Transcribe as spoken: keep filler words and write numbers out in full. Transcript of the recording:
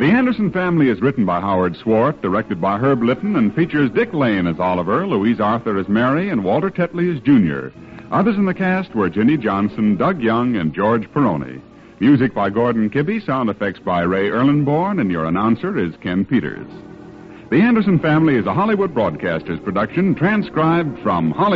The Anderson Family is written by Howard Swart, directed by Herb Litton, and features Dick Lane as Oliver, Louise Arthur as Mary, and Walter Tetley as Junior. Others in the cast were Ginny Johnson, Doug Young, and George Peroni. Music by Gordon Kibbe, sound effects by Ray Erlenborn, and your announcer is Ken Peters. The Anderson Family is a Hollywood Broadcasters production, transcribed from Hollywood.